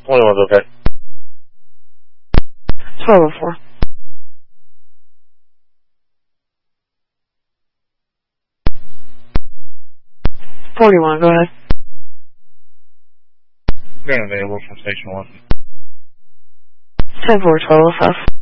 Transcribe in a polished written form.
21's okay. 1204. 41, go ahead. Being available from station 1. 10-4, 1205.